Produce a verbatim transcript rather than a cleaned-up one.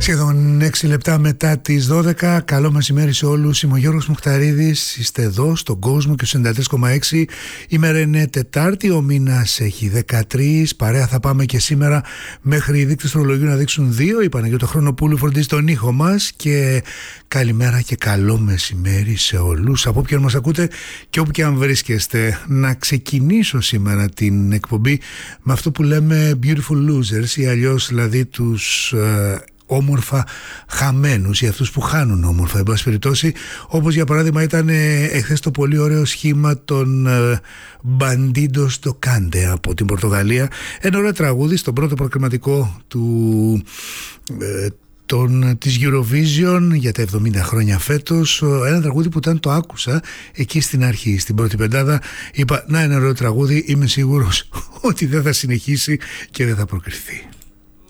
Σχεδόν έξι λεπτά μετά τις δώδεκα. Καλό μεσημέρι σε όλους. Είμαι ο Γιώργος Μουχταρίδης. Είστε εδώ στον κόσμο και στους ενενήντα τρία κόμμα έξι. Η μέρα είναι Τετάρτη, ο μήνας έχει δεκατρία. Παρέα θα πάμε και σήμερα μέχρι οι δείκτες του ορολογίου να δείξουν δύο. Η Παναγιώτα Χρονοπούλου φροντίζει τον ήχο μας. Και καλημέρα και καλό μεσημέρι σε όλους. Από όποιον μας ακούτε και όπου και αν βρίσκεστε. Να ξεκινήσω σήμερα την εκπομπή με αυτό που λέμε beautiful losers, ή αλλιώς δηλαδή τους ε, όμορφα χαμένους, ή αυτούς που χάνουν όμορφα, εν πάση περιπτώσει, όπως για παράδειγμα ήταν ε, εχθές το πολύ ωραίο σχήμα των ε, Bandidos do Cante από την Πορτογαλία. Ένα ωραίο τραγούδι στον πρώτο προκριματικό του ε, Τον, της Eurovision για τα εβδομήντα χρόνια φέτος. Ένα τραγούδι που όταν το άκουσα εκεί στην αρχή, στην πρώτη πεντάδα, είπα να, ένα ωραίο τραγούδι, είμαι σίγουρος ότι δεν θα συνεχίσει και δεν θα προκριθεί.